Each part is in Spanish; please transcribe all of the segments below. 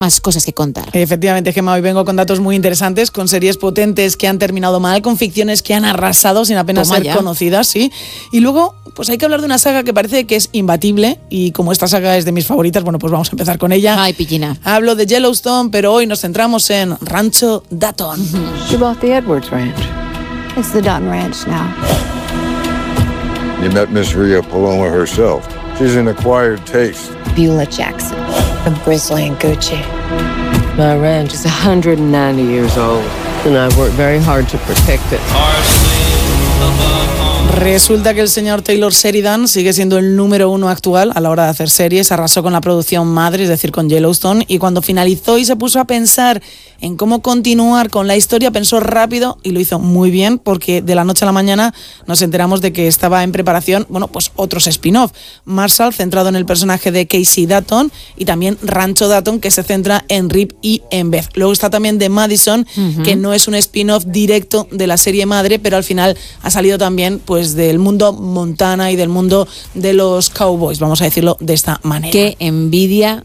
más cosas que contar. Efectivamente, Gemma, hoy vengo con datos muy interesantes, con series potentes que han terminado mal, con ficciones que han arrasado sin apenas ser conocidas, sí. Y luego, pues hay que hablar de una saga que parece que es imbatible, y como esta saga es de mis favoritas, bueno, pues vamos a empezar con ella. Ay, pillina. Hablo de Yellowstone, pero hoy nos centramos en Rancho Dutton. She bought the Edwards Ranch. It's the Dutton Ranch now. You met Miss Rhea Paloma herself. She's an acquired taste. Beulah Jackson. From Grizzly and Gucci. My ranch is 190 years old, and I worked very hard to protect it. Resulta que el señor Taylor Sheridan sigue siendo el número 1 actual a la hora de hacer series. Arrasó con la producción madre, es decir, con Yellowstone, y cuando finalizó y se puso a pensar en cómo continuar con la historia, pensó rápido y lo hizo muy bien, porque de la noche a la mañana nos enteramos de que estaba en preparación, bueno, pues otros spin-off. Marshall, centrado en el personaje de Casey Dutton, y también Rancho Dutton, que se centra en Rip y en Beth. Luego está también The Madison, que no es un spin-off directo de la serie madre, pero al final ha salido también pues del mundo Montana y del mundo de los cowboys, vamos a decirlo de esta manera. Qué envidia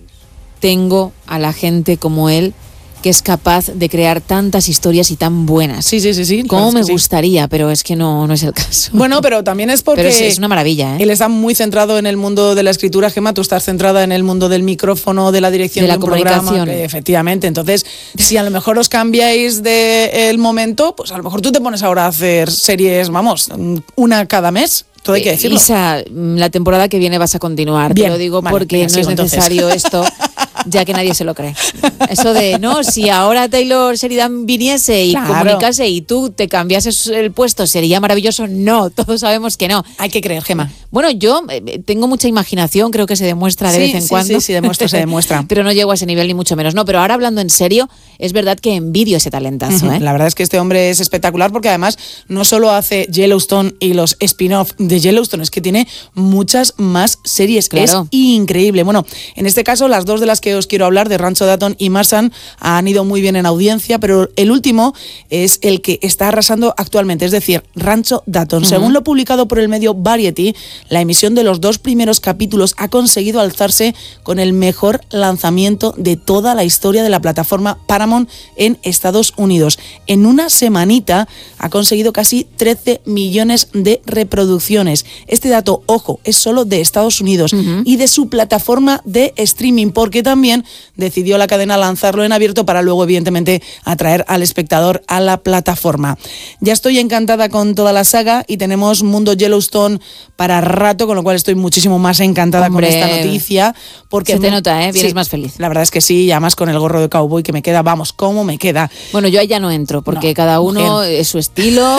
tengo a la gente como él, que es capaz de crear tantas historias y tan buenas. Sí. Cómo me gustaría, pero es que no es el caso. Bueno, pero también es porque... Pero es una maravilla, ¿eh? Él está muy centrado en el mundo de la escritura, Gemma, tú estás centrada en el mundo del micrófono, de la dirección de la un comunicación. Programa, efectivamente. Entonces, si a lo mejor os cambiáis del momento, pues a lo mejor tú te pones ahora a hacer series, vamos, una cada mes. Todo hay que decirlo. Isa, la temporada que viene vas a continuar. Bien, te lo digo vale, porque no es necesario esto, ya que nadie se lo cree. Eso de, no, si ahora Taylor Sheridan viniese y comunicase y tú te cambiases el puesto, sería maravilloso. No, todos sabemos que no. Hay que creer, Gemma. Bueno, yo tengo mucha imaginación, creo que se demuestra de vez en cuando. Sí, se demuestra. Pero no llego a ese nivel ni mucho menos. No, pero ahora hablando en serio, es verdad que envidio ese talentazo. La verdad es que este hombre es espectacular, porque además no solo hace Yellowstone y los spin-off de Yellowstone, es que tiene muchas más series. Claro. Es increíble. Bueno, en este caso las dos de las que os quiero hablar, de Rancho Dutton y Marshall, han ido muy bien en audiencia, pero el último es el que está arrasando actualmente, es decir, Rancho Dutton. Según lo publicado por el medio Variety, la emisión de los 2 primeros capítulos ha conseguido alzarse con el mejor lanzamiento de toda la historia de la plataforma Paramount en Estados Unidos. En una semanita ha conseguido casi 13 millones de reproducciones. Este dato, ojo, es solo de Estados Unidos y de su plataforma de streaming, porque también decidió la cadena lanzarlo en abierto para luego, evidentemente, atraer al espectador a la plataforma. Ya estoy encantada con toda la saga y tenemos mundo Yellowstone para rato, con lo cual estoy muchísimo más encantada con esta noticia. Porque se te nota, ¿eh? Vienes más feliz. La verdad es que sí, y además con el gorro de cowboy que me queda, vamos, cómo me queda. Bueno, yo ahí ya no entro, porque cada uno es su estilo,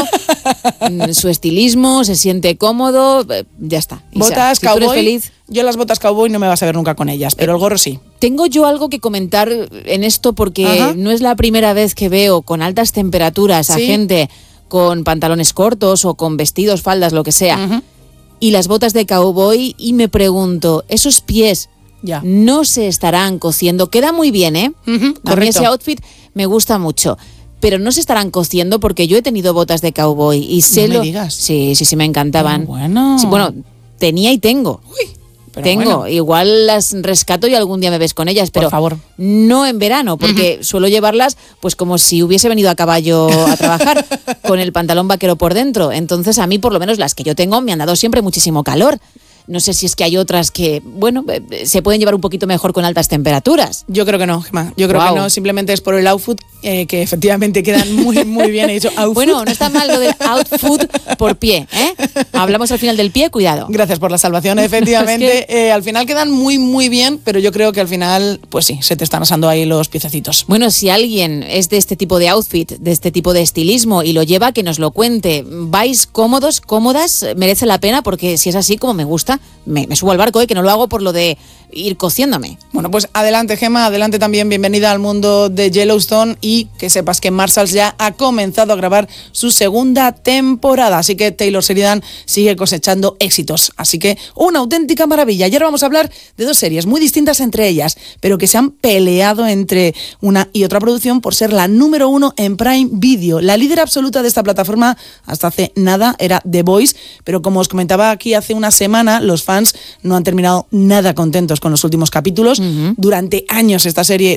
su estilismo, se siente cómodo, ya está. Botas, si cowboy, tú eres feliz. Yo las botas cowboy no me vas a ver nunca con ellas, pero el gorro sí. Tengo yo algo que comentar en esto, porque no es la primera vez que veo con altas temperaturas a gente con pantalones cortos o con vestidos, faldas, lo que sea, y las botas de cowboy, y me pregunto, esos pies no se estarán cociendo. Queda muy bien, ¿eh? A mí ese outfit me gusta mucho. Pero no se estarán cociendo, porque yo he tenido botas de cowboy y sé no me digas. Sí, me encantaban. Bueno. Sí, bueno, tenía y tengo. Tengo, igual las rescato y algún día me ves con ellas, pero por favor, no en verano, porque suelo llevarlas pues como si hubiese venido a caballo a trabajar, con el pantalón vaquero por dentro. Entonces a mí, por lo menos las que yo tengo, me han dado siempre muchísimo calor. No sé si es que hay otras que, bueno, se pueden llevar un poquito mejor con altas temperaturas. Yo creo que no, Gemma. Yo creo que no, simplemente es por el outfit, que efectivamente quedan muy, muy bien. He dicho outfit. Bueno, no está mal lo del outfit por pie, ¿eh? Hablamos al final del pie, cuidado. Gracias por la salvación, efectivamente. Es que al final quedan muy, muy bien, pero yo creo que al final, pues sí, se te están asando ahí los piececitos. Bueno, si alguien es de este tipo de outfit, de este tipo de estilismo y lo lleva, que nos lo cuente. ¿Vais cómodos, cómodas? ¿Merece la pena? Porque si es así, como me gusta, me subo al barco, que no lo hago por lo de ir cociéndome. Bueno, pues adelante, Gemma, adelante también, bienvenida al mundo de Yellowstone, y que sepas que Marshall ya ha comenzado a grabar su segunda temporada, así que Taylor Sheridan sigue cosechando éxitos, así que una auténtica maravilla. Y ahora vamos a hablar de 2 series muy distintas entre ellas, pero que se han peleado entre una y otra producción por ser la número 1 en Prime Video. La líder absoluta de esta plataforma hasta hace nada era The Voice, pero como os comentaba aquí hace una semana, los fans no han terminado nada contentos con los últimos capítulos. Durante años esta serie